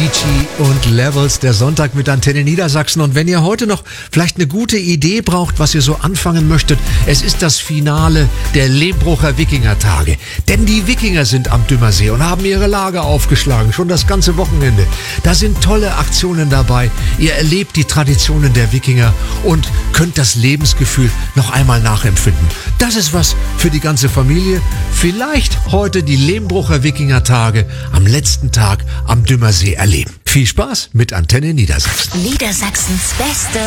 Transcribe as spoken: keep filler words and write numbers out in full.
Avicii und Levels, der Sonntag mit Antenne Niedersachsen. Und wenn ihr heute noch vielleicht eine gute Idee braucht, was ihr so anfangen möchtet, es ist das Finale der Lehmbrucher Wikingertage. Denn die Wikinger sind am Dümmersee und haben ihre Lager aufgeschlagen, schon das ganze Wochenende. Da sind tolle Aktionen dabei. Ihr erlebt die Traditionen der Wikinger und könnt das Lebensgefühl noch einmal nachempfinden. Das ist was für die ganze Familie. Vielleicht heute die Lehmbrucher Wikingertage am letzten Tag am Dümmersee erleben. Viel Spaß mit Antenne Niedersachsen. Niedersachsens beste